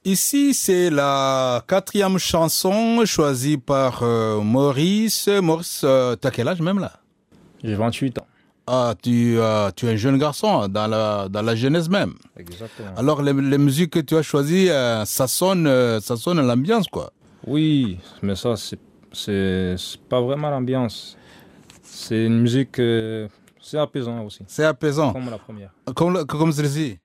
Ici, c'est la quatrième chanson choisie par Maurice. Maurice, t'as quel âge même là? J'ai 28 ans. Ah, tu es un jeune garçon hein, dans la jeunesse même. Exactement. Alors, les musiques que tu as choisies, ça sonne à l'ambiance, quoi. Oui, mais ça, c'est pas vraiment l'ambiance. C'est une musique, c'est apaisant aussi, C'est apaisant. comme la première. Comme celle-ci.